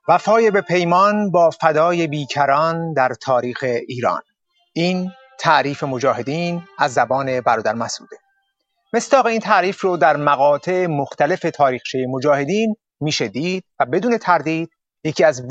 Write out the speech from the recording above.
وفای به پیمان با فدای بیکران در تاریخ ایران. این تعریف مجاهدین از زبان برادر مسعوده. مصداق این تعریف رو در مقاطع مختلف تاریخچه مجاهدین میشه دید و بدون تردید یکی از